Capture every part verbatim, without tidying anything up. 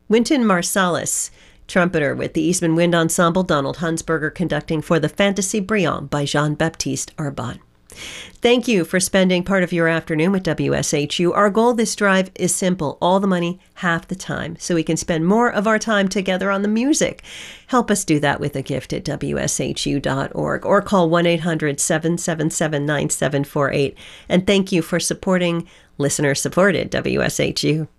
Wynton Marsalis, trumpeter with the Eastman Wind Ensemble, Donald Hunsberger conducting for the Fantasy Brillant by Jean-Baptiste Arbon. Thank you for spending part of your afternoon with W S H U. Our goal this drive is simple: all the money, half the time, so we can spend more of our time together on the music. Help us do that with a gift at W S H U dot org or call one eight hundred seven seven seven nine seven four eight. And thank you for supporting listener-supported W S H U.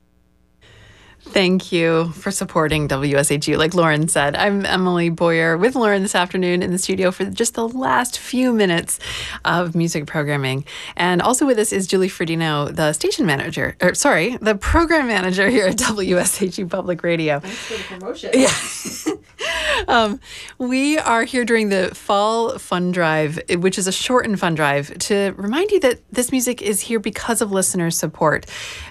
Thank you for supporting W S H U. Like Lauren said, I'm Emily Boyer with Lauren this afternoon in the studio for just the last few minutes of music programming. And also with us is Julie Fredino, the station manager, or sorry, the program manager here at W S H U Public Radio. Thanks for the promotion. Yeah. um, we are here during the Fall Fund Drive, which is a shortened fund drive, to remind you that this music is here because of listener support.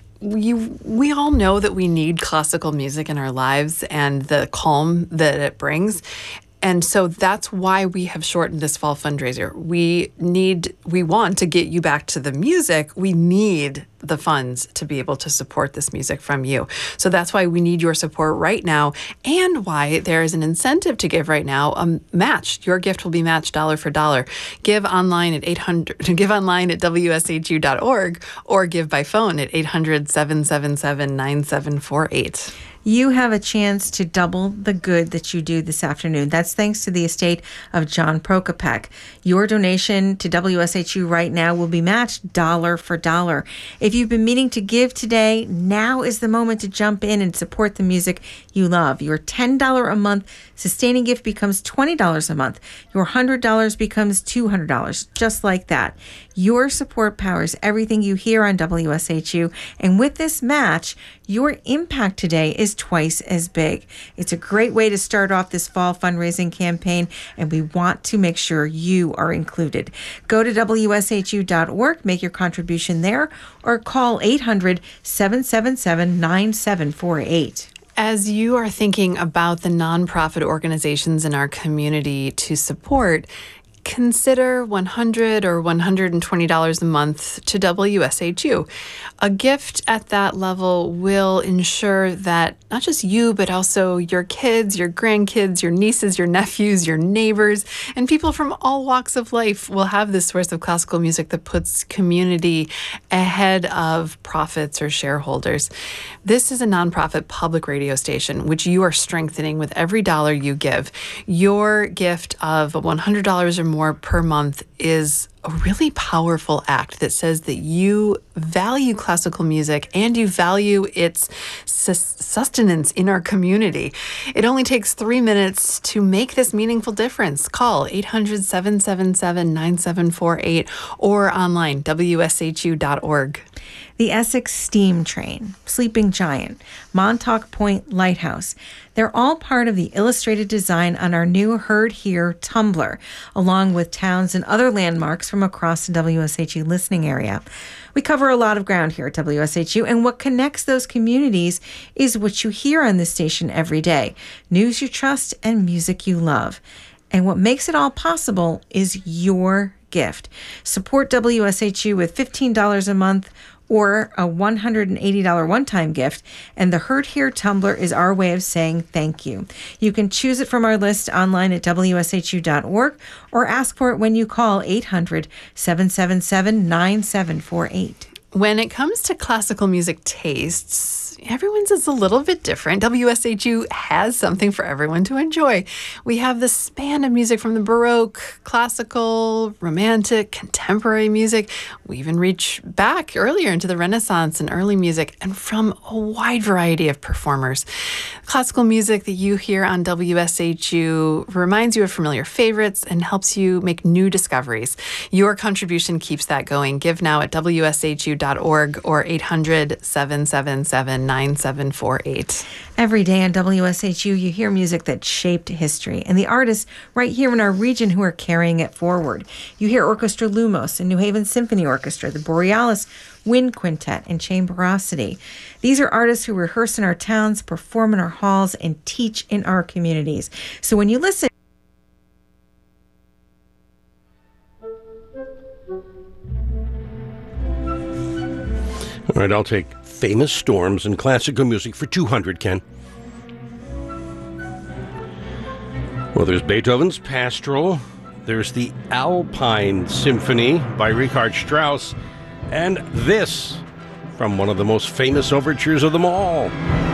You, we all know that we need classical music in our lives and the calm that it brings. And so that's why we have shortened this fall fundraiser. We need, we want to get you back to the music. We need the funds to be able to support this music from you. So that's why we need your support right now, and why there is an incentive to give right now, a match. Your gift will be matched dollar for dollar. Give online at eight hundred, give online at W S H U dot org, or give by phone at eight hundred seven seven seven nine seven four eight. You have a chance to double the good that you do this afternoon. That's thanks to the estate of John Prokopek. Your donation to W S H U right now will be matched dollar for dollar. If you've been meaning to give today, now is the moment to jump in and support the music you love. Your ten dollars a month sustaining gift becomes twenty dollars a month. Your one hundred dollars becomes two hundred dollars, just like that. Your support powers everything you hear on W S H U, and with this match, your impact today is twice as big. It's a great way to start off this fall fundraising campaign, and we want to make sure you are included. Go to W S H U dot org, make your contribution there, or call eight hundred seven seven seven nine seven four eight. As you are thinking about the nonprofit organizations in our community to support, consider one hundred dollars or one hundred twenty dollars a month to W S H U. A gift at that level will ensure that not just you, but also your kids, your grandkids, your nieces, your nephews, your neighbors, and people from all walks of life will have this source of classical music that puts community ahead of profits or shareholders. This is a nonprofit public radio station, which you are strengthening with every dollar you give. Your gift of one hundred dollars or more per month is a really powerful act that says that you value classical music and you value its sustenance in our community. It only takes three minutes to make this meaningful difference. Call eight hundred seven seven seven nine seven four eight or online, W S H U dot org. The Essex Steam Train, Sleeping Giant, Montauk Point Lighthouse. They're all part of the illustrated design on our new Heard Here Tumblr, along with towns and other landmarks from across the W S H U listening area. We cover a lot of ground here at W S H U, and what connects those communities is what you hear on this station every day: news you trust and music you love. And what makes it all possible is your gift. Support W S H U with fifteen dollars a month or a one hundred eighty dollars one-time gift, and the Heard Here Tumblr is our way of saying thank you. You can choose it from our list online at W S H U dot org or ask for it when you call eight hundred seven seven seven nine seven four eight. When it comes to classical music tastes, everyone's is a little bit different. W S H U has something for everyone to enjoy. We have the span of music from the Baroque, classical, romantic, contemporary music. We even reach back earlier into the Renaissance and early music, and from a wide variety of performers. Classical music that you hear on W S H U reminds you of familiar favorites and helps you make new discoveries. Your contribution keeps that going. Give now at W S H U dot org or eight hundred seven seven seven nine seven four eight. Every day on W S H U, you hear music that shaped history and the artists right here in our region who are carrying it forward. You hear Orchestra Lumos and New Haven Symphony Orchestra, the Borealis Wind Quintet, and Chamberosity. These are artists who rehearse in our towns, perform in our halls, and teach in our communities. So when you listen, all right, I'll take Famous Storms and classical music for two hundred, Ken. Well, there's Beethoven's Pastoral, there's the Alpine Symphony by Richard Strauss, and this from one of the most famous overtures of them all.